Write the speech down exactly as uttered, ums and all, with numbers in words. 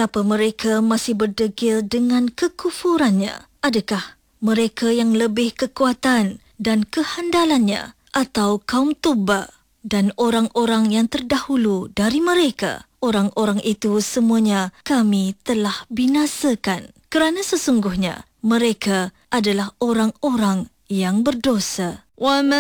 Mengapa mereka masih berdegil dengan kekufurannya? Adakah mereka yang lebih kekuatan dan kehandalannya, atau kaum Tubba dan orang-orang yang terdahulu dari mereka? Orang-orang itu semuanya kami telah binasakan, kerana sesungguhnya mereka adalah orang-orang yang berdosa. وَمَا